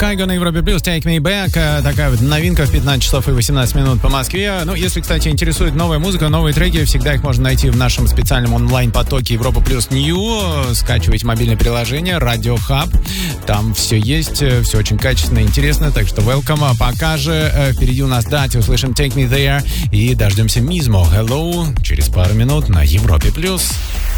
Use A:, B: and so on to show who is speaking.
A: Кайго на Европе Плюс, Take Me Back. Такая вот новинка в 15 часов и 18 минут по Москве. Ну, если, кстати, интересует новая музыка, новые треки, всегда их можно найти в нашем специальном онлайн-потоке Европа Плюс Нью. Скачивайте мобильное приложение Radio Hub. Там все есть, все очень качественно и интересно, так что welcome. А пока же впереди у нас дате, услышим Take Me There и дождемся Мизмо. Hello через пару минут на Европе Плюс.